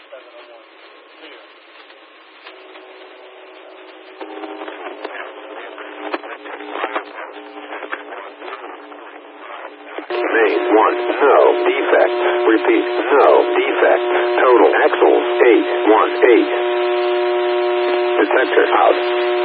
Main 1, no defect. Repeat, no defect. Total axles 818. Detector out.